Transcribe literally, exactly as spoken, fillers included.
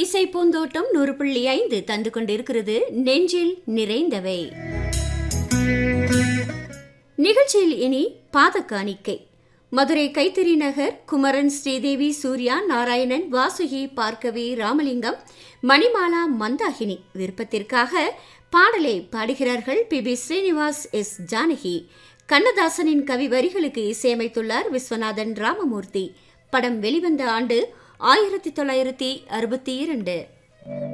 இசை பூந்தோட்டம் நூறு புள்ளி ஐந்து தந்து கொண்டிருக்கிறது நெஞ்சில் நிறைந்தவை. நிகழ்ச்சியில் இனி பாதகாணிக்கை. மதுரை கைத்தறி நகர் குமரன், ஸ்ரீதேவி, சூர்யா, நாராயணன், வாசுகி, பார்க்கவி, ராமலிங்கம், மணிமாலா, மந்தாகினி விருப்பத்திற்காக பாடலை பாடுகிறார்கள் B B Srinivas, S Janaki. கண்ணதாசனின் கவி வரிகளுக்கு இசையமைத்துள்ளார் விஸ்வநாதன் ராமமூர்த்தி. படம் வெளிவந்த ஆண்டு ஆயிரத்தி தொள்ளாயிரத்தி அறுபத்தி இரண்டு.